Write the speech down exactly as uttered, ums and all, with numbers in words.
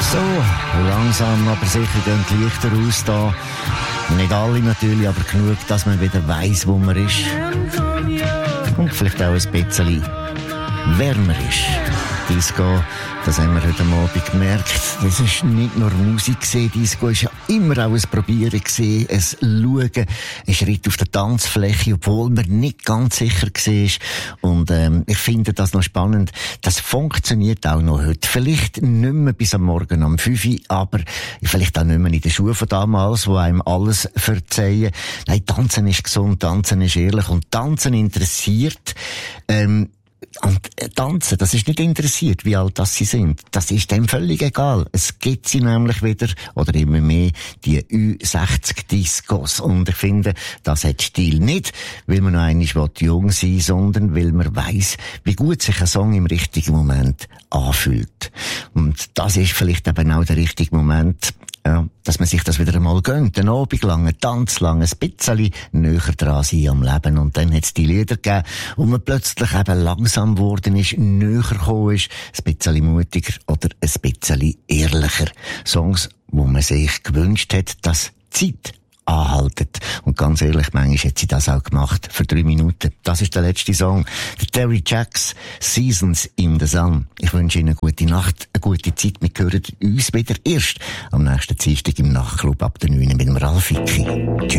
So, langsam aber sicher gehen die Lichter aus da. Nicht alle natürlich, aber genug, dass man wieder weiss, wo man ist. Und vielleicht auch ein bisschen wärmer ist. Disco, das haben wir heute Abend gemerkt. Das ist nicht nur Musik gewesen. Disco ist ja immer auch ein Probieren gewesen, ein Schauen, ein Schritt auf der Tanzfläche, obwohl man nicht ganz sicher war. Und ähm, ich finde das noch spannend. Das funktioniert auch noch heute. Vielleicht nicht mehr bis am Morgen um fünf Uhr, aber vielleicht auch nicht mehr in den Schuhen von damals, wo einem alles verzeihen. Nein, Tanzen ist gesund, Tanzen ist ehrlich und Tanzen interessiert. Ähm, Und Tanzen, das ist nicht interessiert, wie alt das sie sind. Das ist dem völlig egal. Es gibt sie nämlich wieder, oder immer mehr, die Ü sechzig Discos. Und ich finde, das hat Stil nicht, weil man noch einmal jung sein will, sondern weil man weiss, wie gut sich ein Song im richtigen Moment anfühlt. Und das ist vielleicht eben auch der richtige Moment, ja, dass man sich das wieder einmal gönnt. Einen Abend lang, einen Tanz lang, ein bisschen näher dran sein am Leben. Und dann hat es die Lieder gegeben, wo man plötzlich eben langsam geworden ist, näher gekommen ist, ein bisschen mutiger oder ein bisschen ehrlicher. Songs, wo man sich gewünscht hat, dass Zeit anhaltet. Und ganz ehrlich, manchmal hat sie das auch gemacht. Für drei Minuten. Das ist der letzte Song. Der Terry Jacks, Seasons in the Sun. Ich wünsche Ihnen eine gute Nacht, eine gute Zeit. Wir hören uns wieder erst am nächsten Dienstag im Nachtclub ab der neun mit dem Ralf Icki. Tschüss.